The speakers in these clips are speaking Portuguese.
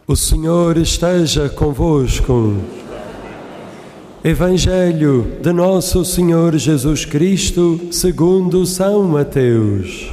O Senhor esteja convosco. Evangelho de Nosso Senhor Jesus Cristo, segundo São Mateus.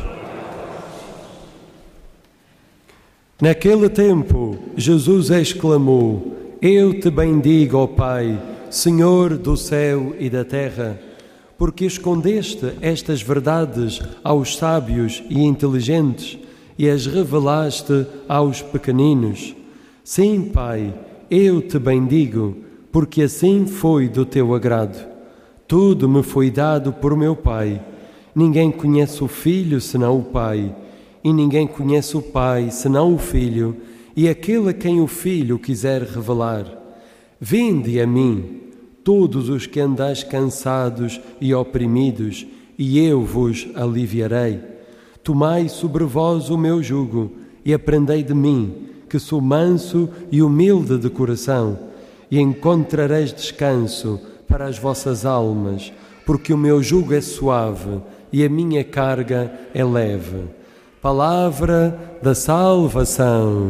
Naquele tempo, Jesus exclamou: Eu te bendigo, ó Pai, Senhor do céu e da terra, porque escondeste estas verdades aos sábios e inteligentes e as revelaste aos pequeninos. Sim, Pai, eu te bendigo, porque assim foi do teu agrado. Tudo me foi dado por meu Pai. Ninguém conhece o Filho senão o Pai, e ninguém conhece o Pai senão o Filho, e aquele a quem o Filho quiser revelar. Vinde a mim, todos os que andais cansados e oprimidos, e eu vos aliviarei. Tomai sobre vós o meu jugo, e aprendei de mim, que sou manso e humilde de coração, e encontrareis descanso para as vossas almas, porque o meu jugo é suave e a minha carga é leve. Palavra da salvação.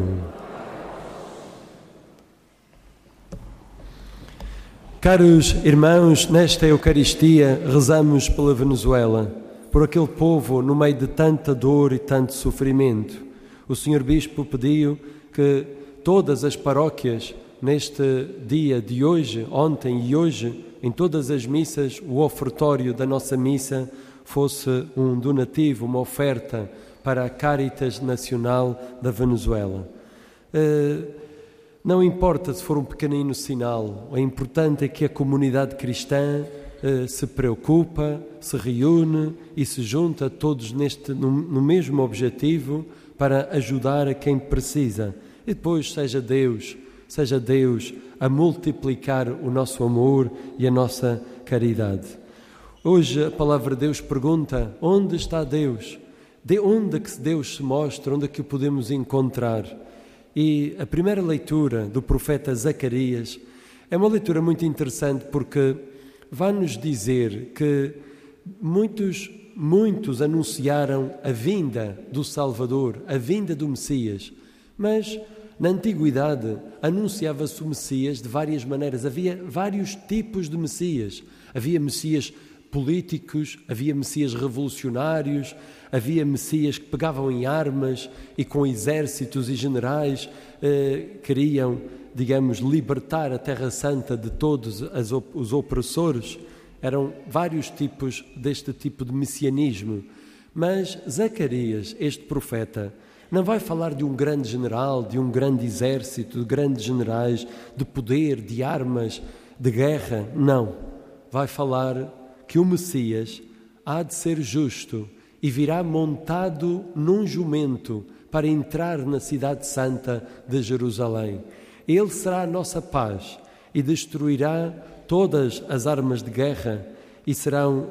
Caros irmãos, nesta Eucaristia rezamos pela Venezuela, por aquele povo no meio de tanta dor e tanto sofrimento. O Sr. Bispo pediu que todas as paróquias, neste dia de hoje, ontem e hoje, em todas as missas, o ofertório da nossa missa fosse um donativo, uma oferta para a Caritas Nacional da Venezuela. Não importa se for um pequenino sinal, o importante é que a comunidade cristã se preocupa, se reúne e se junta todos no mesmo objetivo para ajudar a quem precisa. E depois seja Deus a multiplicar o nosso amor e a nossa caridade. Hoje a palavra de Deus pergunta: onde está Deus? De onde é que Deus se mostra? Onde é que o podemos encontrar? E a primeira leitura do profeta Zacarias é uma leitura muito interessante, porque vai-nos dizer que muitos anunciaram a vinda do Salvador, a vinda do Messias, mas na Antiguidade anunciava-se o Messias de várias maneiras. Havia vários tipos de Messias. Havia Messias políticos, havia Messias revolucionários, havia Messias que pegavam em armas e com exércitos e generais queriam, digamos, libertar a Terra Santa de todos os opressores. Eram vários tipos deste tipo de messianismo. Mas Zacarias, este profeta, não vai falar de um grande general, de um grande exército, de grandes generais, de poder, de armas, de guerra. Não. Vai falar que o Messias há de ser justo e virá montado num jumento para entrar na cidade santa de Jerusalém. Ele será a nossa paz e destruirá todas as armas de guerra e serão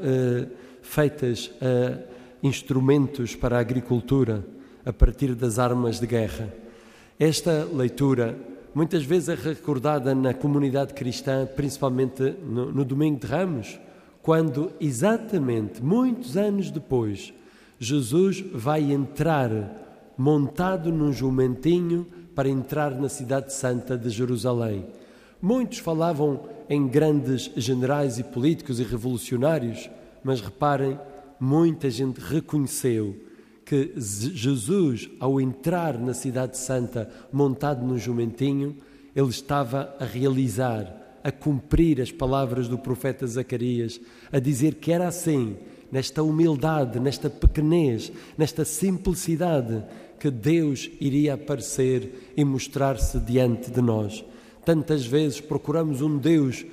feitas instrumentos para a agricultura a partir das armas de guerra. Esta leitura muitas vezes é recordada na comunidade cristã, principalmente no Domingo de Ramos, quando exatamente muitos anos depois Jesus vai entrar montado num jumentinho para entrar na cidade santa de Jerusalém. Muitos falavam em grandes generais e políticos e revolucionários, mas reparem, muita gente reconheceu que Jesus, ao entrar na cidade santa montado num jumentinho, ele estava a realizar, a cumprir as palavras do profeta Zacarias, a dizer que era assim, nesta humildade, nesta pequenez, nesta simplicidade, que Deus iria aparecer e mostrar-se diante de nós. Tantas vezes procuramos um Deus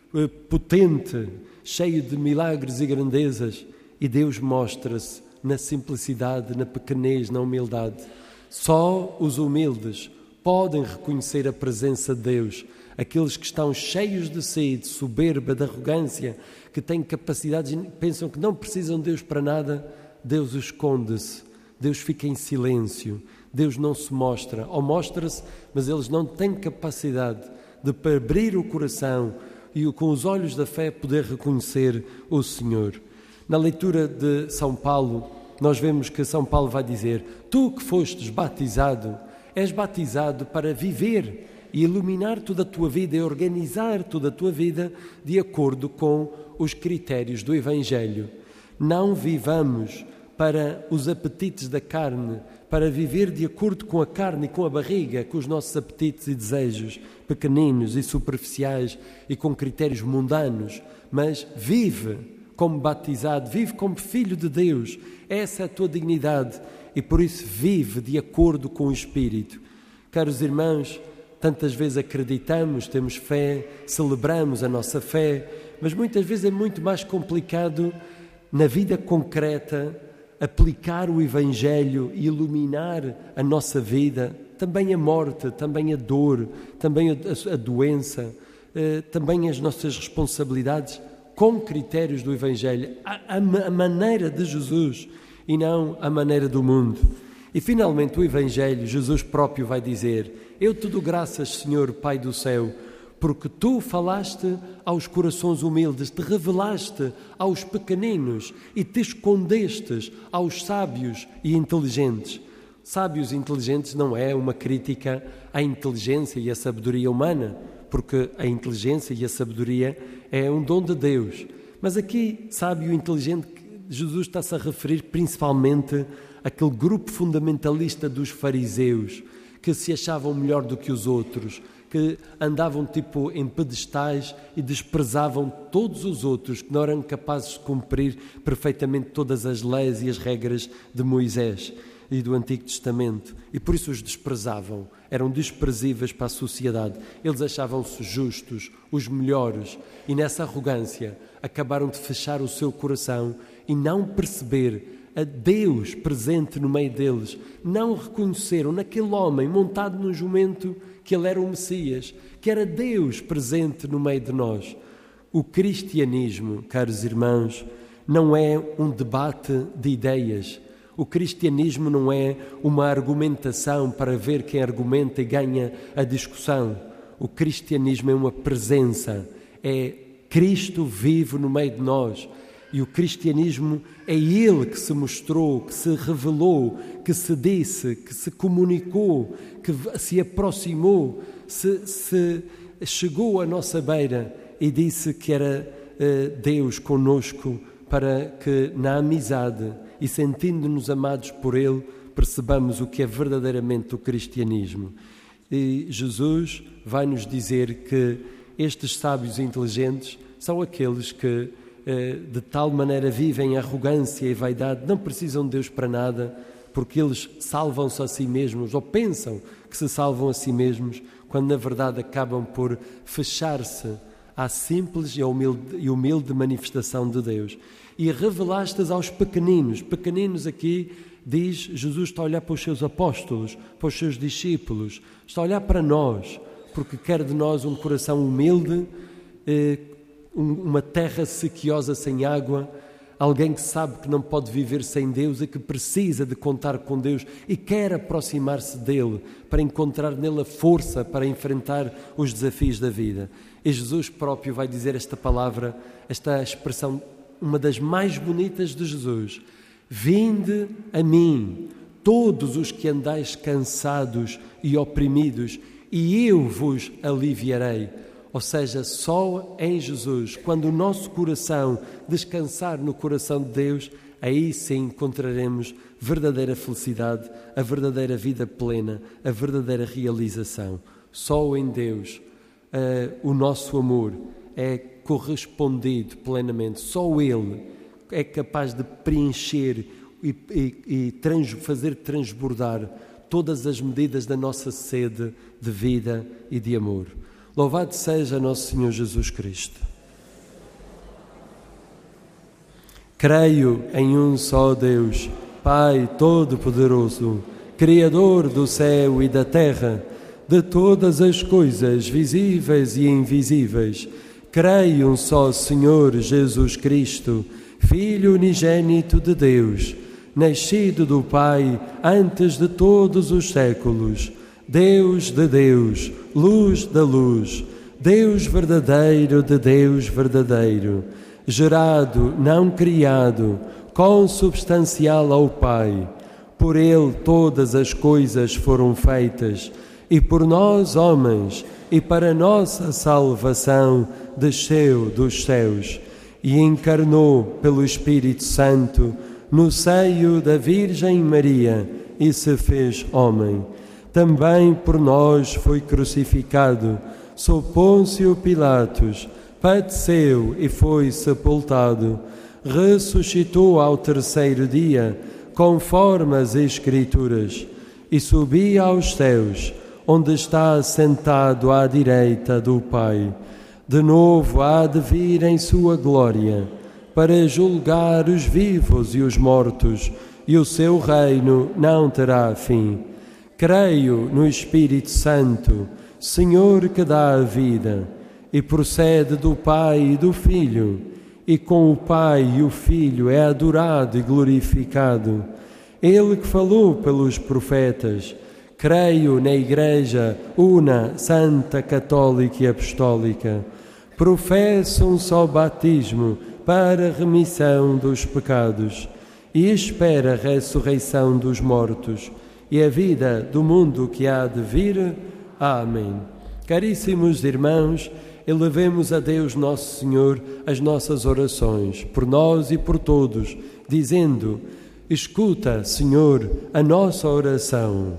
potente, cheio de milagres e grandezas, e Deus mostra-se na simplicidade, na pequenez, na humildade. Só os humildes podem reconhecer a presença de Deus. Aqueles que estão cheios de si, de soberba, de arrogância, que têm capacidades e pensam que não precisam de Deus para nada, Deus esconde-se, Deus fica em silêncio, Deus não se mostra, ou mostra-se, mas eles não têm capacidade de abrir o coração e com os olhos da fé poder reconhecer o Senhor. Na leitura de São Paulo, nós vemos que São Paulo vai dizer: tu que fostes batizado és batizado para viver e iluminar toda a tua vida e organizar toda a tua vida de acordo com os critérios do Evangelho. Não vivamos para os apetites da carne, para viver de acordo com a carne e com a barriga, com os nossos apetites e desejos pequeninos e superficiais e com critérios mundanos, mas vive como batizado, vive como filho de Deus. Essa é a tua dignidade e por isso vive de acordo com o Espírito. Caros irmãos, tantas vezes acreditamos, temos fé, celebramos a nossa fé, mas muitas vezes é muito mais complicado na vida concreta aplicar o Evangelho e iluminar a nossa vida, também a morte, também a dor, também a doença, também as nossas responsabilidades com critérios do Evangelho, a maneira de Jesus e não a maneira do mundo. E finalmente o Evangelho, Jesus próprio vai dizer: eu te dou graças, Senhor, Pai do céu, porque tu falaste aos corações humildes, te revelaste aos pequeninos e te escondestes aos sábios e inteligentes. Sábios e inteligentes não é uma crítica à inteligência e à sabedoria humana, porque a inteligência e a sabedoria é um dom de Deus. Mas aqui, sábio e inteligente, Jesus está-se a referir principalmente àquele grupo fundamentalista dos fariseus, que se achavam melhor do que os outros, que andavam tipo em pedestais e desprezavam todos os outros, que não eram capazes de cumprir perfeitamente todas as leis e as regras de Moisés e do Antigo Testamento, e por isso os desprezavam, eram desprezíveis para a sociedade. Eles achavam-se justos, os melhores, e nessa arrogância acabaram de fechar o seu coração e não perceber a Deus presente no meio deles. Não reconheceram naquele homem montado num jumento que ele era o Messias, que era Deus presente no meio de nós. O cristianismo, caros irmãos, não é um debate de ideias. O cristianismo não é uma argumentação para ver quem argumenta e ganha a discussão. O cristianismo é uma presença, é Cristo vivo no meio de nós. E o cristianismo é Ele que se mostrou, que se revelou, que se disse, que se comunicou, que se aproximou, se chegou à nossa beira e disse que era Deus conosco, para que na amizade e sentindo-nos amados por Ele, percebamos o que é verdadeiramente o cristianismo. E Jesus vai nos dizer que estes sábios e inteligentes são aqueles que de tal maneira vivem arrogância e vaidade, não precisam de Deus para nada, porque eles salvam-se a si mesmos, ou pensam que se salvam a si mesmos, quando na verdade acabam por fechar-se à simples e humilde manifestação de Deus. E revelaste-as aos pequeninos. Pequeninos aqui, diz, Jesus está a olhar para os seus apóstolos, para os seus discípulos, está a olhar para nós, porque quer de nós um coração humilde, uma terra sequiosa sem água, alguém que sabe que não pode viver sem Deus e que precisa de contar com Deus e quer aproximar-se dele para encontrar nele a força para enfrentar os desafios da vida. E Jesus próprio vai dizer esta palavra, esta expressão, uma das mais bonitas de Jesus: vinde a mim, todos os que andais cansados e oprimidos, e eu vos aliviarei. Ou seja, só em Jesus, quando o nosso coração descansar no coração de Deus, aí sim encontraremos verdadeira felicidade, a verdadeira vida plena, a verdadeira realização. Só em Deus o nosso amor é correspondido plenamente. Só Ele é capaz de preencher e fazer transbordar todas as medidas da nossa sede de vida e de amor. Louvado seja nosso Senhor Jesus Cristo. Creio em um só Deus, Pai Todo-Poderoso, Criador do céu e da terra, de todas as coisas visíveis e invisíveis. Creio um só Senhor Jesus Cristo, Filho unigênito de Deus, nascido do Pai antes de todos os séculos, Deus de Deus, luz da luz, Deus verdadeiro de Deus verdadeiro, gerado, não criado, consubstancial ao Pai, Por ele todas as coisas foram feitas, e por nós, homens, e para nossa salvação, desceu dos céus e encarnou pelo Espírito Santo no seio da Virgem Maria e se fez homem. Também por nós foi crucificado, sob Pôncio Pilatos, padeceu e foi sepultado, ressuscitou ao terceiro dia, conforme as Escrituras, e subiu aos céus, onde está assentado à direita do Pai. De novo há de vir em sua glória, para julgar os vivos e os mortos, e o seu reino não terá fim. Creio no Espírito Santo, Senhor que dá a vida, e procede do Pai e do Filho, e com o Pai e o Filho é adorado e glorificado. Ele que falou pelos profetas. Creio na Igreja una, santa, católica e apostólica. Professo um só batismo para a remissão dos pecados e espero a ressurreição dos mortos e a vida do mundo que há de vir. Amém. Caríssimos irmãos, elevemos a Deus Nosso Senhor as nossas orações, por nós e por todos, dizendo: escuta, Senhor, a nossa oração.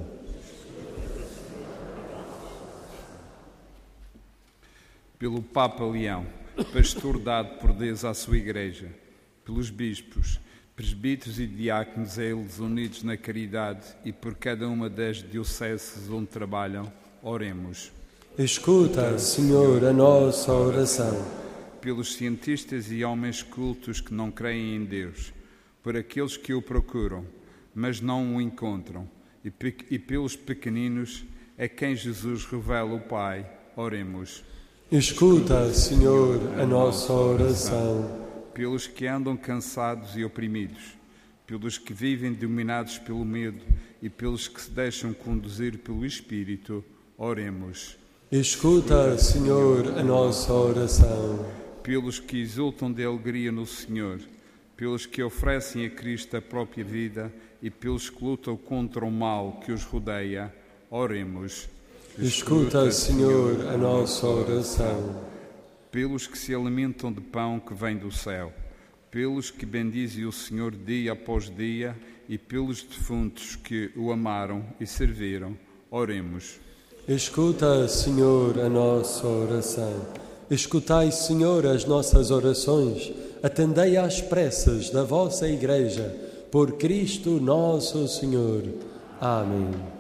Pelo Papa Leão, pastor dado por Deus à sua Igreja, pelos bispos, presbíteros e diáconos a eles unidos na caridade e por cada uma das dioceses onde trabalham, oremos. Escuta, Senhor, a nossa oração. Pelos cientistas e homens cultos que não creem em Deus, por aqueles que o procuram, mas não o encontram, e pelos pequeninos a quem Jesus revela o Pai, oremos. Escuta, Senhor, a nossa oração. Pelos que andam cansados e oprimidos, pelos que vivem dominados pelo medo e pelos que se deixam conduzir pelo Espírito, oremos. Escuta, Senhor, a nossa oração. Pelos que exultam de alegria no Senhor, pelos que oferecem a Cristo a própria vida e pelos que lutam contra o mal que os rodeia, oremos. Escuta, Senhor, a nossa oração. Pelos que se alimentam de pão que vem do céu, pelos que bendizem o Senhor dia após dia e pelos defuntos que o amaram e serviram, oremos. Escuta, Senhor, a nossa oração. Escutai, Senhor, as nossas orações. Atendei às preces da vossa Igreja. Por Cristo nosso Senhor. Amém.